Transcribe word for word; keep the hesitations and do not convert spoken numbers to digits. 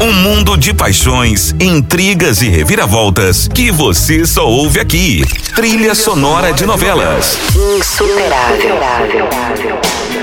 Um mundo de paixões, intrigas e reviravoltas que você só ouve aqui. Trilha sonora de novelas. Insuperável.